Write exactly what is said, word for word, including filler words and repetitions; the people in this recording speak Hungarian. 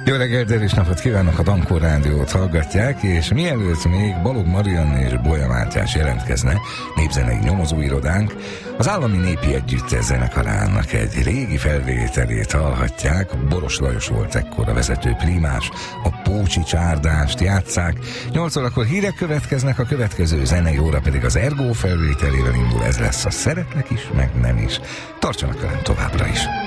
Jó reggelt, erős napot kívánok, a Dankó Rádiót hallgatják, és mielőtt még Balogh Marianna és Bolya Mátyás jelentkezne, népzenei nyomozóirodánk, az Állami Népi Együttes zenekarának egy régi felvételét hallhatják. Boros Lajos volt ekkor a vezető primás, a Pócsi Csárdást játsszák. nyolc órakor hírek következnek, a következő zenei óra pedig az Ergo felvételével indul, ez lesz a Szeretlek is, meg nem is. Tartsanak velem továbbra is!